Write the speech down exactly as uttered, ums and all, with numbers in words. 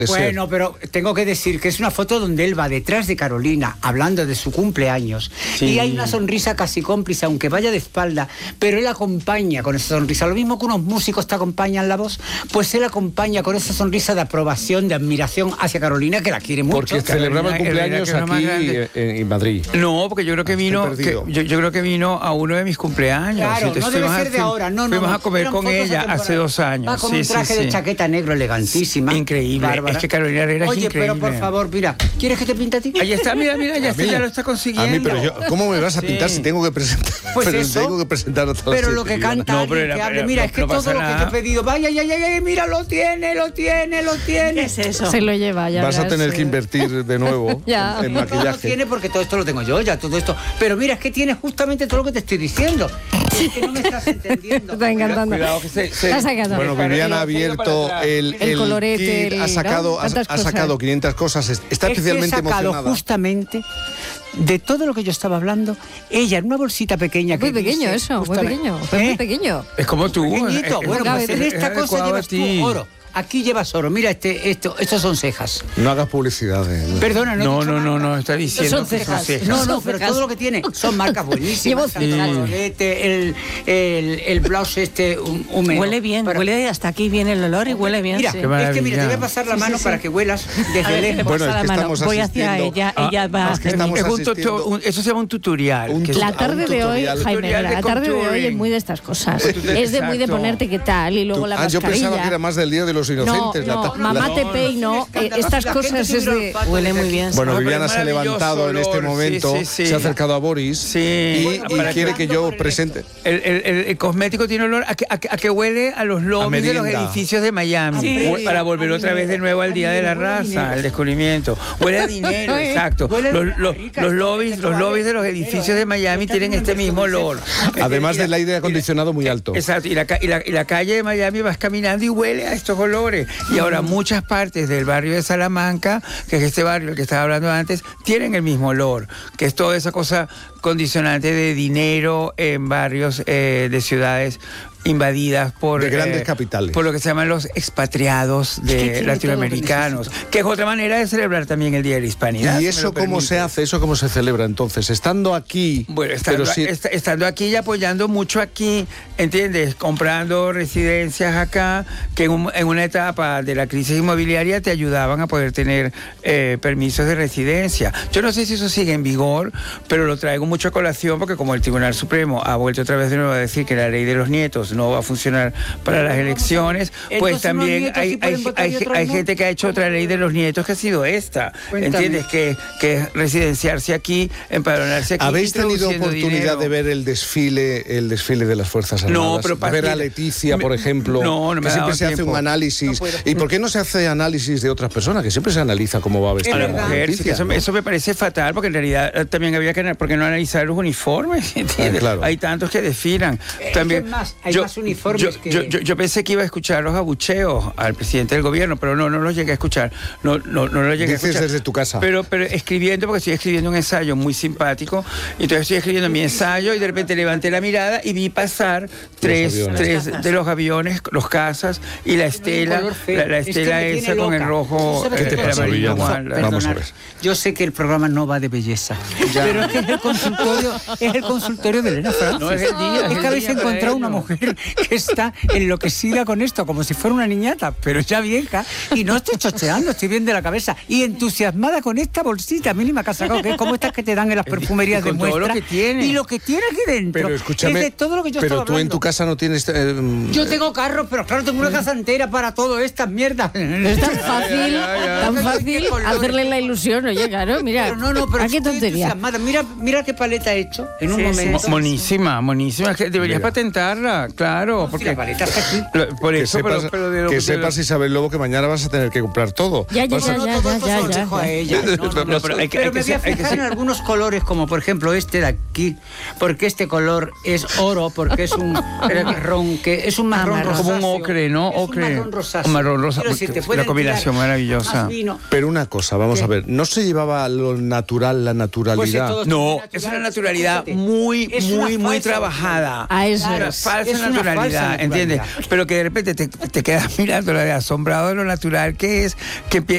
Bueno, pero tengo que decir que es una foto donde él va detrás de Carolina hablando de su cumpleaños, sí. Y hay una sonrisa casi cómplice, aunque vaya de espalda, pero él acompaña con esa sonrisa. Lo mismo que unos músicos te acompañan la voz, pues él acompaña con esa sonrisa de aprobación, de admiración hacia Carolina, que la quiere mucho. Porque celebraba el cumpleaños aquí en, en Madrid. No, porque yo creo que vino que, yo, yo creo que vino a uno de mis cumpleaños. Claro, si no debe ser de ahora, no, no. Fuimos no, a comer con ella hace dos años. Va con sí, un traje sí, de sí. chaqueta negro elegantísima. Increíble. Bárbara. Es que Carolina Herrera Oye, es increíble. pero por favor, mira, ¿quieres que te pinte a ti? Ahí está, mira, mira, ya, está, ya lo está consiguiendo. A mí, pero yo, ¿cómo me vas a pintar sí. si tengo que presentar? Pues pero eso. Tengo que presentar otra Pero lo que canta, no, pero, que hable. Mira, no, es que no todo lo que te he pedido, vaya, ya, ya, ya, mira, lo tiene, lo tiene, lo tiene. ¿Qué es eso? Se lo lleva, ya Vas verás, a tener sí. que invertir de nuevo ya. en no, maquillaje. No, no tiene porque todo esto lo tengo yo ya, todo esto. Pero mira, es que tiene justamente todo lo que te estoy diciendo. Es que no me estás entendiendo. Está encantando. Cuidado que se, se... Bueno, Viviana ha abierto el, el, el colorete, kit, el, ha sacado, ¿no? ha, ha sacado quinientas cosas. Está es especialmente que he sacado emocionada. Justamente de todo lo que yo estaba hablando, ella en una bolsita pequeña que muy pequeño dice, eso, muy pequeño, fue ¿eh? muy pequeño. Es como tú. Pequeñito. Es, Bueno, es, pues en es, esta es cosa llevas tú ti. oro. Aquí llevas oro. Mira, este, esto, estos son cejas. No hagas publicidad. Eh. Perdona, no. No, no, no, no, está diciendo son que cejas. son cejas. No, no, pero todo lo que tiene son marcas buenísimas. Llevo el colorete, el, el, el blouse este húmedo. Huele bien, para... huele hasta aquí bien el olor y huele bien. Mira, sí. es que mira, te voy a pasar la Sí, mano sí, sí. para que huelas desde lejos. Bueno, es la que mano. estamos Voy hacia asistiendo- ella, Ah, ella va es que a estamos Es un asistiendo- tuto- un- eso se llama un tutorial. Un que tu- La es- tarde de hoy, tutorial. Jaime, Tutorial de la tarde de hoy contouring. es muy de estas cosas. Tutorial, Es de muy de exacto. ponerte qué tal y luego la Ah, yo mascarilla. pensaba que era más del Día de los No, Inocentes. la no, ta- mamá la- te peino. eh, estas La gente cosas es tiene de... olfato Huele muy desde bien. aquí. Bueno, No, pero Viviana es se ha levantado en este maravilloso momento, olor, sí, sí, sí. se ha acercado a Boris Sí. y, Bueno, y para quiere que- que yo presente. El, el, el, el cosmético tiene olor a que, a, que- a que huele a los lobbies de los merienda. edificios de Miami. Sí. Hue- Para volver otra vez de nuevo al Día de la Raza, el descubrimiento. Huele a dinero, exacto. Huele Los, a los, rica, los esto, lobbies, esto los vale lobbies de los dinero, edificios de Miami Está tienen este haciendo mismo un olor. Además del aire Y la- acondicionado muy alto. Exacto, y la, ca- y, la, y la calle de Miami vas caminando y huele a estos olores. Y ahora muchas partes del barrio de Salamanca, que es este barrio del que estaba hablando antes, tienen el mismo olor, que es toda esa cosa condicionante de dinero en barrios eh, de ciudades invadidas por De grandes eh, capitales. por lo que se llaman los expatriados de tiene latinoamericanos, que es otra manera de celebrar también el Día de la Hispanidad. ¿Y si me eso lo cómo permite. se hace? ¿Eso cómo se celebra entonces? Estando aquí... Bueno, estando, pero sí- est- estando aquí y apoyando mucho aquí, ¿entiendes? Comprando residencias acá, que en, un- en una etapa de la crisis inmobiliaria te ayudaban a poder tener eh, permisos de residencia. Yo no sé si eso sigue en vigor, pero lo traigo mucho a colación porque como el Tribunal Supremo ha vuelto otra vez de nuevo a decir que la ley de los nietos no va a funcionar para las elecciones, pues Entonces, también unos nietos hay, sí pueden hay, votar y hay, otros hay no. gente que ha hecho otra ley de los nietos que ha sido esta, Cuéntame. ¿entiendes? Que, que es residenciarse aquí, empadronarse aquí. ¿Habéis tenido introduciendo oportunidad dinero. de ver el desfile, el desfile de las Fuerzas Armadas? No, pero De ver a Pastilla- Leticia, por me- ejemplo, no, no me que ha siempre dado se hace tiempo. un análisis. ¿Y por qué no se hace análisis de otras personas? Que siempre se analiza cómo va a vestir A la verdad. mujer, sí, Leticia, eso, me- ¿no? eso me parece fatal, porque en realidad eh, también había que, ¿por qué no analizar los uniformes? ¿Entiendes? Ah, claro. Hay tantos que desfilan. Es También, que es más, hay más uniformes yo, que- yo, yo, yo pensé que iba a escuchar los abucheos al presidente del gobierno, pero no, no los llegué a escuchar. No, no, no los llegué Dices a escuchar. desde tu casa. Pero, pero escribiendo, porque estoy escribiendo un ensayo muy simpático, y entonces estoy escribiendo mi ensayo y de repente levanté la mirada y vi pasar tres, aviones. tres de los aviones, los cazas y la estela, color feo. la, la Es que estela me tiene esa con el loca. rojo, ¿Sabes eh, qué te el pasa, amarillo Villano? igual. Perdonad, Vamos a ver. Yo sé que el programa no va de belleza, pero es que es el consultorio, es el consultorio de Elena Francis. No, es el día, es Es el que habéis día para encontrado ello. una mujer que está enloquecida con esto, como si fuera una niñata, pero ya vieja, y no estoy chocheando, estoy bien de la cabeza, y entusiasmada con esta bolsita mínima que ha sacado, que es como estas que te dan en las perfumerías Y con de todo muestra. lo que tiene. Y lo que tiene aquí dentro. Pero escúchame, es de todo lo que yo pero estaba tú en hablando. tu casa no tienes... eh, Yo tengo carros, pero claro, tengo una casa entera para todo estas mierdas. Es tan fácil, tan Qué fácil colores. hacerle la ilusión, oye, claro, mira. Pero no, no, pero ¿a qué estoy tontería? entusiasmada. Mira, mira qué paleta he hecho en un Sí, sí, momento. sí. Monísima, monísima. Que deberías Mira. patentarla, claro. Si Porque la paleta está aquí. Lo- por que eso, sepas, pero, pero de lo que de- sepas Isabel Lobo, que mañana vas a tener que comprar todo. Ya, ya, Vas a- ya, No, ya, todo ya, esto ya, se lo ya, dejo ya. a ella. No, no, no. No, pero hay que- Pero hay me que voy a ser- hay que fijar en ser- algunos colores, como por ejemplo este de aquí, porque este color es oro, porque es un marrón, que es un marrón marrón. rosáceo. Como un ocre, ¿no? Es un Ocre. marrón rosáceo. Un marrón rosa, Quiero decir, porque te pueden la combinación tirar maravillosa. más vino. Pero una cosa, vamos ¿Qué? a ver, ¿no se llevaba lo natural, la Pues naturalidad? es todo No, natural. es una naturalidad Escúchate, muy, es una muy, muy falsa trabajada. A eso Una es. falsa Es una naturalidad, falsa ¿entiendes? naturalidad. Pero que de repente te, te quedas mirando la de asombrado de lo natural que es, que empie-